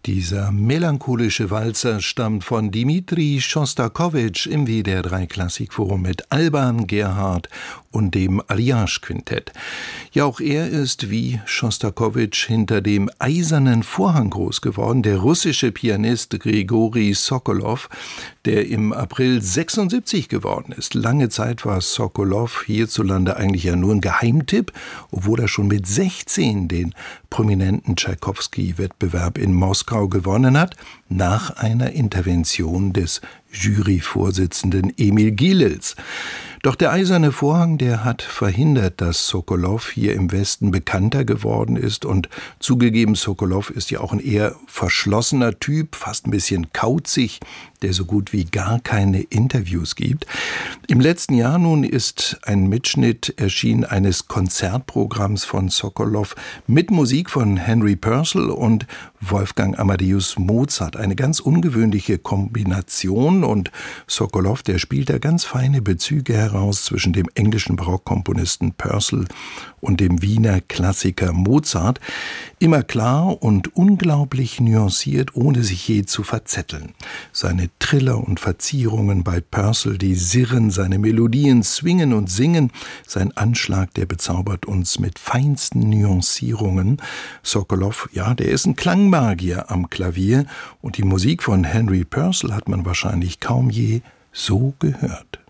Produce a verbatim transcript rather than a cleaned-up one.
Dieser melancholische Walzer stammt von Dmitri Schostakowitsch im W D R drei Klassikforum mit Alban Gerhard und dem Aljaž-Quintett. Ja, auch er ist wie Schostakowitsch hinter dem eisernen Vorhang groß geworden, der russische Pianist Grigori Sokolow, der im April sechsundsiebzig geworden ist. Lange Zeit war Sokolow hierzulande eigentlich ja nur ein Geheimtipp, obwohl er schon mit sechzehn den prominenten Tschaikowski-Wettbewerb in Moskau gewonnen hat, nach einer Intervention des Juryvorsitzenden Emil Gilels. Doch der eiserne Vorhang, der hat verhindert, dass Sokolow hier im Westen bekannter geworden ist. Und zugegeben, Sokolow ist ja auch ein eher verschlossener Typ, fast ein bisschen kauzig, der so gut wie gar keine Interviews gibt. Im letzten Jahr nun ist ein Mitschnitt erschienen eines Konzertprogramms von Sokolow mit Musik von Henry Purcell und Wolfgang Amadeus Mozart. Eine ganz ungewöhnliche Kombination, und Sokolow, der spielt da ganz feine Bezüge heraus zwischen dem englischen Barockkomponisten Purcell und dem Wiener Klassiker Mozart. Immer klar und unglaublich nuanciert, ohne sich je zu verzetteln. Seine Triller und Verzierungen bei Purcell, die sirren, seine Melodien swingen und singen, sein Anschlag, der bezaubert uns mit feinsten Nuancierungen. Sokolow, ja, der ist ein Klangmagier am Klavier, und die Musik von Henry Purcell hat man wahrscheinlich kaum je so gehört.